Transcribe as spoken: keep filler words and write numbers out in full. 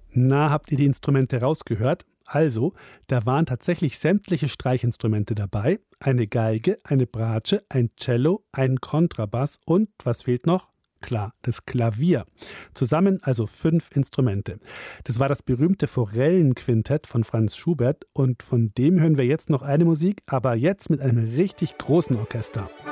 Na, habt ihr die Instrumente rausgehört? Also, da waren tatsächlich sämtliche Streichinstrumente dabei. Eine Geige, eine Bratsche, ein Cello, ein Kontrabass und, was fehlt noch? Klar, das Klavier. Zusammen also fünf Instrumente. Das war das berühmte Forellenquintett von Franz Schubert und von dem hören wir jetzt noch eine Musik, aber jetzt mit einem richtig großen Orchester.